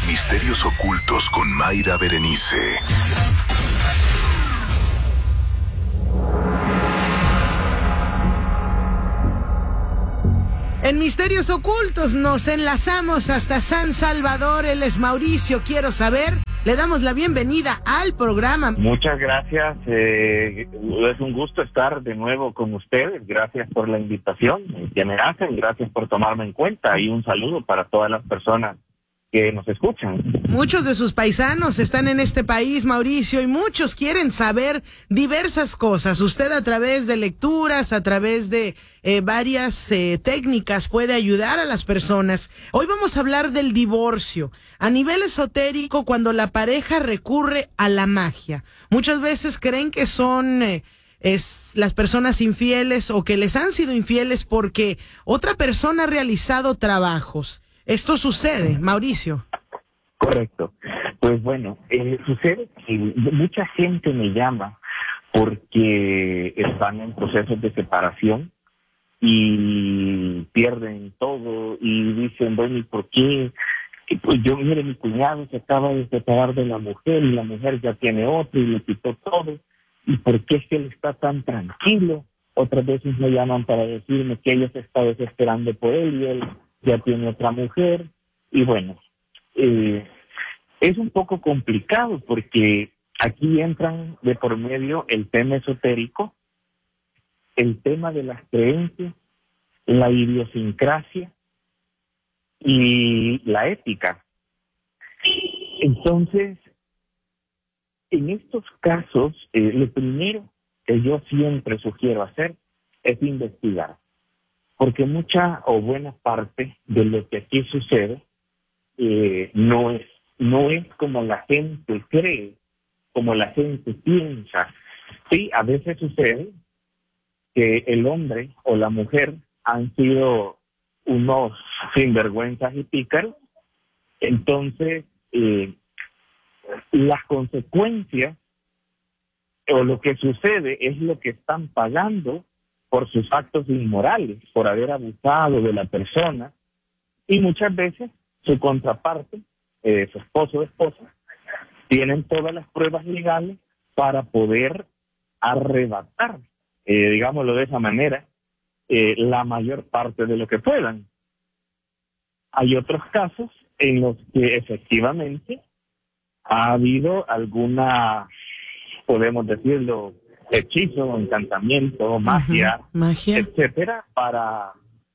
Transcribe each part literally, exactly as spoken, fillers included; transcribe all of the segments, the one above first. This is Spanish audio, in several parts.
Misterios ocultos con Mayra Berenice. En Misterios Ocultos nos enlazamos hasta San Salvador. Él es Mauricio, quiero saber. Le damos la bienvenida al programa. Muchas gracias. Eh, es un gusto estar de nuevo con ustedes. Gracias por la invitación que me hacen. Gracias por tomarme en cuenta. Y un saludo para todas las personas que nos escuchan. Muchos de sus paisanos están en este país, Mauricio, y muchos quieren saber diversas cosas. Usted, a través de lecturas, a través de eh, varias eh, técnicas, puede ayudar a las personas. Hoy vamos a hablar del divorcio. A nivel esotérico, cuando la pareja recurre a la magia, muchas veces creen que son eh, es las personas infieles o que les han sido infieles porque otra persona ha realizado trabajos. ¿Esto sucede, Mauricio? Correcto. Pues bueno, eh, sucede que mucha gente me llama porque están en procesos de separación y pierden todo y dicen, bueno, ¿y por qué? Y pues yo, mire, mi cuñado se acaba de separar de la mujer y la mujer ya tiene otro y le quitó todo. ¿Y por qué es que él está tan tranquilo? Otras veces me llaman para decirme que ella se está desesperando por él y él ya tiene otra mujer. Y bueno, eh, es un poco complicado porque aquí entran de por medio el tema esotérico, el tema de las creencias, la idiosincrasia y la ética. Entonces, en estos casos, eh, lo primero que yo siempre sugiero hacer es investigar. Porque mucha o buena parte de lo que aquí sucede eh, no es no es como la gente cree, como la gente piensa. Sí, a veces sucede que el hombre o la mujer han sido unos sinvergüenzas y pícaros, entonces eh, las consecuencias o lo que sucede es lo que están pagando por sus actos inmorales, por haber abusado de la persona, y muchas veces su contraparte, eh, su esposo o esposa, tienen todas las pruebas legales para poder arrebatar, eh, digámoslo de esa manera, eh, la mayor parte de lo que puedan. Hay otros casos en los que efectivamente ha habido alguna, podemos decirlo, hechizo, encantamiento, magia, uh-huh. magia, etcétera, para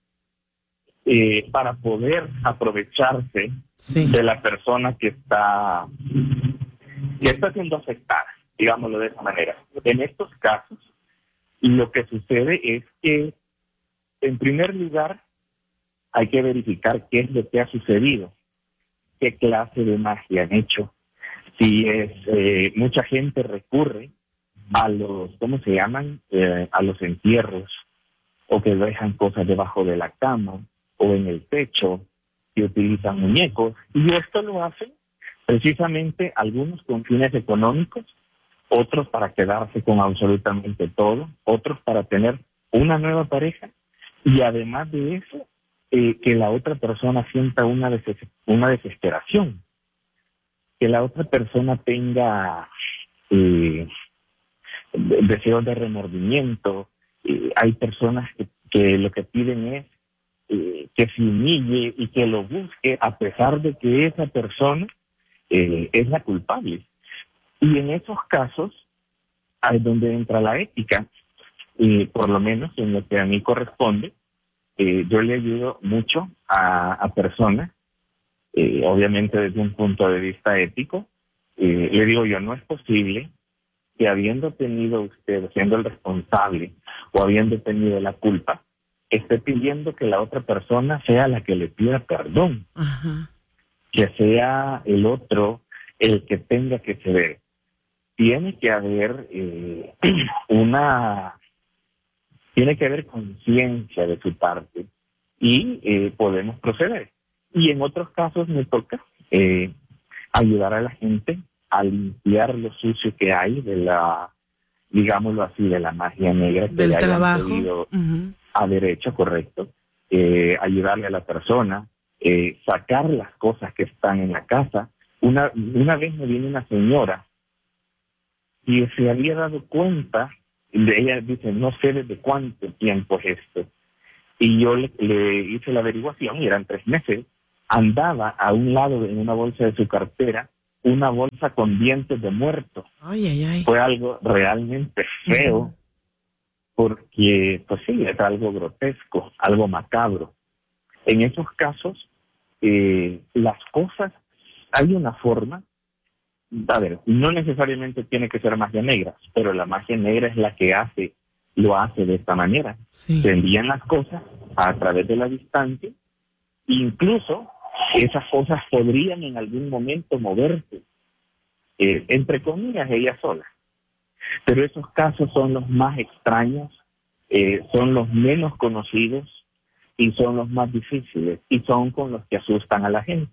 eh, para poder aprovecharse sí. de la persona que está que está siendo afectada, digámoslo de esa manera. En estos casos, lo que sucede es que, en primer lugar, hay que verificar qué es lo que ha sucedido, qué clase de magia han hecho. Si es eh, mucha gente recurre a los, ¿cómo se llaman? Eh, a los entierros, o que dejan cosas debajo de la cama, o en el techo, que utilizan muñecos, y esto lo hacen precisamente algunos con fines económicos, otros para quedarse con absolutamente todo, otros para tener una nueva pareja, y además de eso, eh, que la otra persona sienta una, des- una desesperación, que la otra persona tenga eh, deseos de remordimiento. Eh, hay personas que, que lo que piden es eh, que se humille y que lo busque a pesar de que esa persona eh, es la culpable. Y en esos casos es donde entra la ética, y por lo menos en lo que a mí corresponde, eh, yo le ayudo mucho a, a personas, eh, obviamente desde un punto de vista ético. Eh, le digo yo, no es posible que habiendo tenido usted, siendo el responsable o habiendo tenido la culpa, esté pidiendo que la otra persona sea la que le pida perdón, uh-huh. que sea el otro el que tenga que ceder. Tiene que haber eh, una, tiene que haber conciencia de su parte y eh, podemos proceder. Y en otros casos me toca eh, ayudar a la gente a limpiar lo sucio que hay de la, digámoslo así, de la magia negra que del le hayan trabajo podido uh-huh. haber hecho, correcto. Eh, ayudarle a la persona eh, sacar las cosas que están en la casa. Una, una vez me vino una señora y se había dado cuenta, de ella dice, no sé desde cuánto tiempo es esto. Y yo le, le hice la averiguación, y eran tres meses, andaba a un lado en una bolsa de su cartera, una bolsa con dientes de muerto. Ay, ay, ay. Fue algo realmente feo, uh-huh. porque, pues sí, es algo grotesco, algo macabro. En esos casos, eh, las cosas, hay una forma, a ver, no necesariamente tiene que ser magia negra, pero la magia negra es la que hace, lo hace de esta manera. Sí. Se envían las cosas a través de la distancia, incluso esas cosas podrían en algún momento moverse, eh, entre comillas, ella sola. Pero esos casos son los más extraños, eh, son los menos conocidos y son los más difíciles y son con los que asustan a la gente.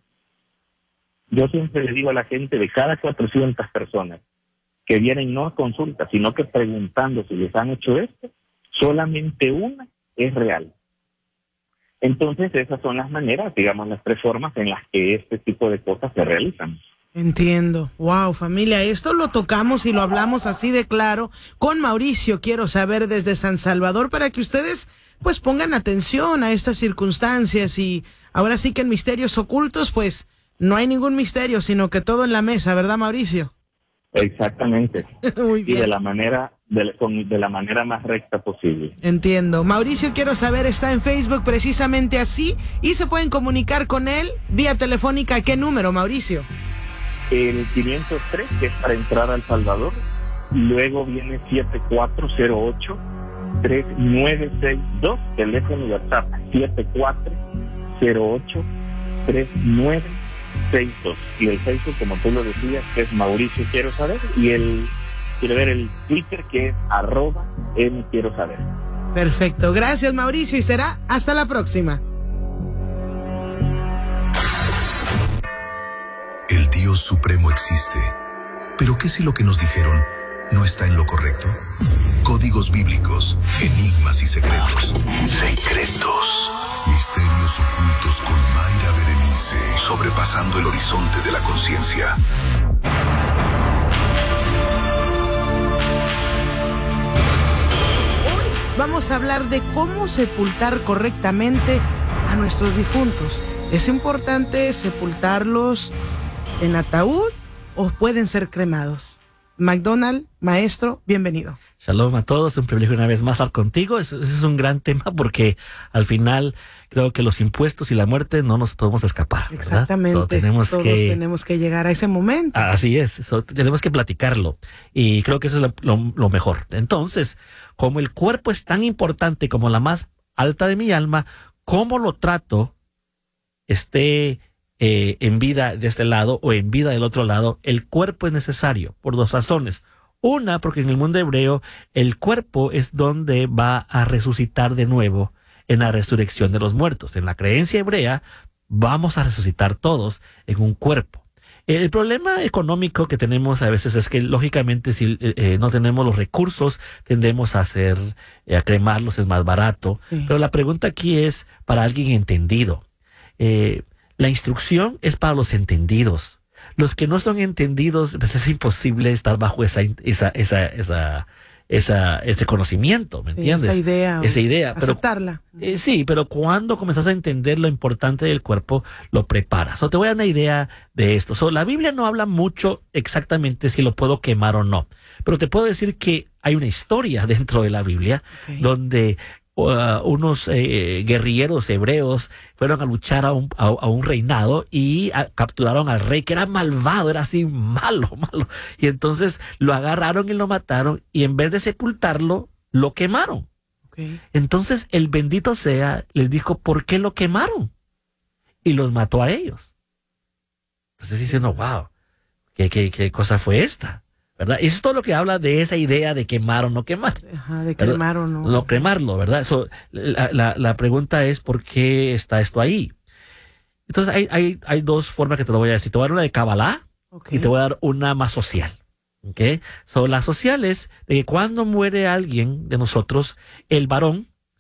Yo siempre le digo a la gente, de cada cuatrocientas personas que vienen no a consulta, sino que preguntando si les han hecho esto, solamente una es real. Entonces esas son las maneras, digamos, las tres formas en las que este tipo de cosas se realizan. Entiendo. Wow, familia, esto lo tocamos y lo hablamos así de claro con Mauricio, quiero saber, desde San Salvador, para que ustedes pues pongan atención a estas circunstancias. Y ahora sí que en misterios ocultos pues no hay ningún misterio, sino que todo en la mesa, ¿verdad, Mauricio? Exactamente. Muy bien. Y de la manera de, con, de la manera más recta posible. Entiendo. Mauricio, quiero saber, está en Facebook precisamente así, y se pueden comunicar con él vía telefónica. ¿Qué número, Mauricio? El quinientos tres, que es para entrar a El Salvador. Luego viene siete cuatro cero ocho, tres nueve seis dos, teléfono y WhatsApp, siete cuatro cero ocho, tres nueve seis dos. Y el Facebook, como tú lo decías, es Mauricio Quiero Saber, y el quiero ver el Twitter, que es arroba M Quiero Saber. Perfecto, gracias, Mauricio, y será hasta la próxima. El Dios Supremo existe, pero ¿qué si lo que nos dijeron no está en lo correcto? Códigos bíblicos, enigmas y secretos. Secretos. Misterios ocultos con Mayra Berenice. Sobrepasando el horizonte de la conciencia. Hoy vamos a hablar de cómo sepultar correctamente a nuestros difuntos. ¿Es importante sepultarlos en ataúd o pueden ser cremados? McDonald, maestro, bienvenido. Shalom a todos, un privilegio una vez más estar contigo. Ese es un gran tema porque al final creo que los impuestos y la muerte no nos podemos escapar, ¿verdad? Exactamente, so, tenemos todos que, tenemos que llegar a ese momento. Así es, so, tenemos que platicarlo y creo que eso es lo, lo, lo mejor. Entonces, como el cuerpo es tan importante como la más alta de mi alma, ¿cómo lo trato? Esté eh, en vida de este lado o en vida del otro lado, el cuerpo es necesario por dos razones. Una, porque en el mundo hebreo el cuerpo es donde va a resucitar de nuevo en la resurrección de los muertos. En la creencia hebrea vamos a resucitar todos en un cuerpo. El problema económico que tenemos a veces es que lógicamente si eh, no tenemos los recursos tendemos a hacer, eh, a cremarlos, es más barato. Sí. Pero la pregunta aquí es para alguien entendido. Eh, la instrucción es para los entendidos. Los que no son entendidos, pues es imposible estar bajo esa, esa, esa, esa, esa, ese conocimiento, ¿me entiendes? Esa idea. Esa idea. Aceptarla. Pero, eh, sí, pero cuando comenzás a entender lo importante del cuerpo, lo preparas. So, te voy a dar una idea de esto. So, la Biblia no habla mucho exactamente si lo puedo quemar o no, pero te puedo decir que hay una historia dentro de la Biblia, okay, donde Uh, unos eh, guerrilleros hebreos fueron a luchar a un, a, a un reinado y a, capturaron al rey, que era malvado, era así malo, malo. Y entonces lo agarraron y lo mataron, y en vez de sepultarlo, lo quemaron. Okay. Entonces el bendito sea les dijo, ¿por qué lo quemaron? Y los mató a ellos. Entonces dicen, no, wow, ¿qué, qué, qué cosa fue esta? ¿Verdad? Eso es todo lo que habla de esa idea de quemar o no quemar. Ajá, de quemar o no. No cremarlo, ¿verdad? So, la, la, la pregunta es ¿por qué está esto ahí? Entonces hay, hay, hay dos formas que te lo voy a decir. Te voy a dar una de Kabbalah, okay, y te voy a dar una más social. ¿Okay? So, la social es de que cuando muere alguien de nosotros, el varón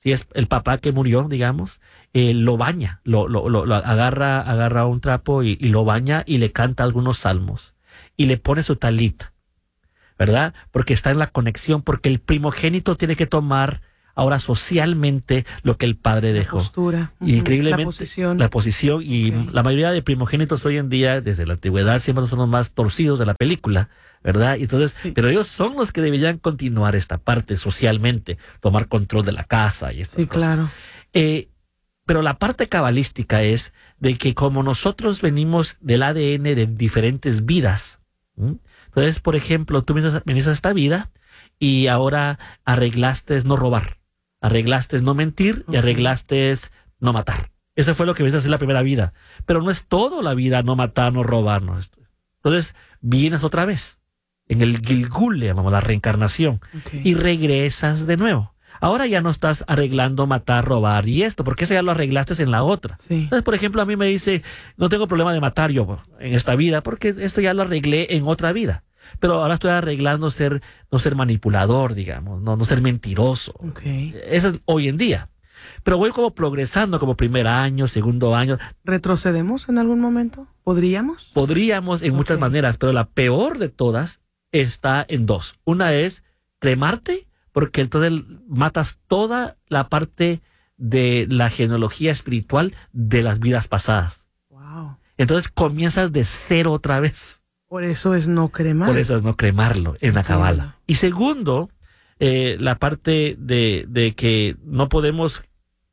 si es el papá que murió, digamos, eh, lo baña, lo, lo, lo, lo agarra, agarra un trapo y, y lo baña y le canta algunos salmos y le pone su talit, ¿verdad? Porque está en la conexión, porque el primogénito tiene que tomar ahora socialmente lo que el padre dejó. La postura. Y increíblemente, la posición. La posición y okay. La mayoría de primogénitos hoy en día, desde la antigüedad, siempre son los más torcidos de la película, ¿verdad? Y entonces, sí. Pero ellos son los que deberían continuar esta parte socialmente, tomar control de la casa y estas sí, cosas. Claro. Eh, pero la parte cabalística es de que como nosotros venimos del A D N de diferentes vidas, ¿sí? Entonces, por ejemplo, tú viniste a esta vida y ahora arreglaste no robar, arreglaste no mentir okay. Y arreglaste no matar. Eso fue lo que viniste a hacer la primera vida. Pero no es todo la vida no matar, no robar. No. Entonces, vienes otra vez. En el Gilgul, le llamamos la reencarnación, okay. Y regresas de nuevo. Ahora ya no estás arreglando matar, robar y esto, porque eso ya lo arreglaste en la otra. Sí. Entonces, por ejemplo, a mí me dice, no tengo problema de matar yo en esta vida, porque esto ya lo arreglé en otra vida. Pero ahora estoy arreglando ser, no ser manipulador, digamos, no, no ser mentiroso. Okay. Eso es hoy en día. Pero voy como progresando, como primer año, segundo año. ¿Retrocedemos en algún momento? ¿Podríamos? Podríamos en okay. Muchas maneras, pero la peor de todas está en dos. Una es cremarte, porque entonces matas toda la parte de la genealogía espiritual de las vidas pasadas. Wow. Entonces comienzas de cero otra vez. Por eso es no cremar. Por eso es no cremarlo en la Kabbalah. Y segundo, eh, la parte de, de que no podemos,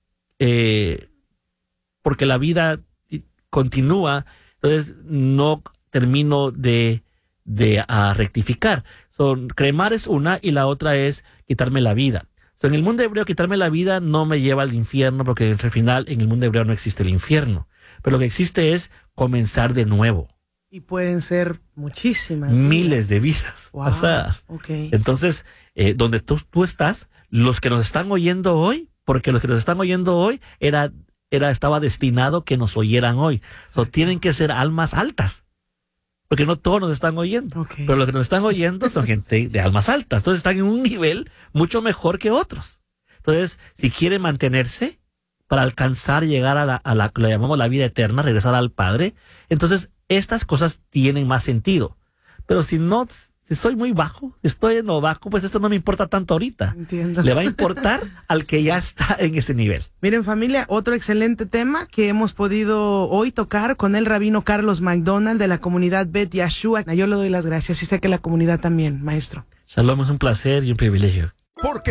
eh, porque la vida continúa, entonces no termino de de a rectificar. Son, cremar es una y la otra es quitarme la vida. So, en el mundo hebreo, quitarme la vida no me lleva al infierno, porque al final en el mundo hebreo no existe el infierno. Pero lo que existe es comenzar de nuevo. Y pueden ser muchísimas. Miles de vidas wow. pasadas. Okay. Entonces, eh, donde tú, tú estás, los que nos están oyendo hoy, porque los que nos están oyendo hoy era, era, estaba destinado que nos oyeran hoy. So, tienen que ser almas altas. Porque no todos nos están oyendo. Okay. Pero los que nos están oyendo son gente de almas altas. Entonces están en un nivel mucho mejor que otros. Entonces, si quieren mantenerse para alcanzar, llegar a la, a la, lo llamamos la vida eterna, regresar al Padre, entonces estas cosas tienen más sentido. Pero si no, si soy muy bajo, estoy en lo bajo, pues esto no me importa tanto ahorita. Entiendo. Le va a importar al que ya está en ese nivel. Miren, familia, otro excelente tema que hemos podido hoy tocar con el rabino Carlos McDonald de la comunidad Bet Yashua. Yo le doy las gracias y sé que la comunidad también, maestro. Shalom, es un placer y un privilegio. Porque